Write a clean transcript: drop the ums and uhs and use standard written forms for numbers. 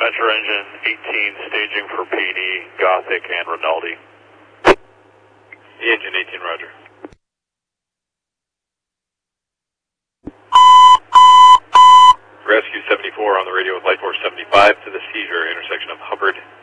Dispatcher engine 18 staging for PD, Gothic and Rinaldi. The engine 18, roger. Rescue 74 on the radio with Light Force 75 to the seizure intersection of Hubbard